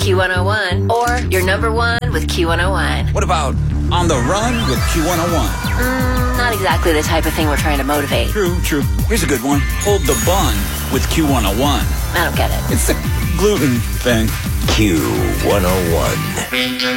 Q101. Or you're number one with Q101. What about on the run with Q101? Not exactly the type of thing we're trying to motivate. True. Here's a good one. Hold the bun with Q101. I don't get it. It's the gluten thing. Q101.